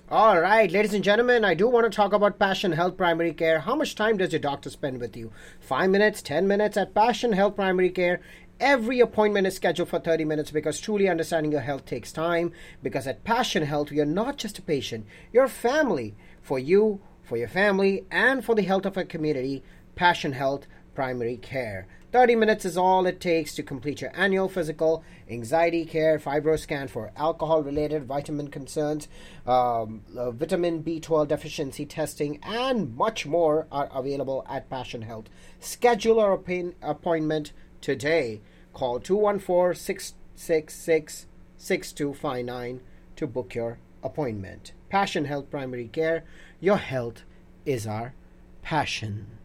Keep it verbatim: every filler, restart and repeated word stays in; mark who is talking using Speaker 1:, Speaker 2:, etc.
Speaker 1: All right, ladies and gentlemen, I do want to talk about Passion Health Primary Care. How much time does your doctor spend with you? Five minutes, ten minutes at Passion Health Primary Care. Every appointment is scheduled for thirty minutes because truly understanding your health takes time. Because at Passion Health, you're not just a patient, you're a family. For you, for your family, and for the health of our community, Passion Health Primary Care. thirty minutes is all it takes to complete your annual physical, anxiety care, fibroscan for alcohol-related vitamin concerns, um, uh, vitamin B twelve deficiency testing, and much more are available at Passion Health. Schedule your opin- appointment today. Call two one four, six six six, six two five nine to book your appointment. Passion Health Primary Care. Your health is our passion.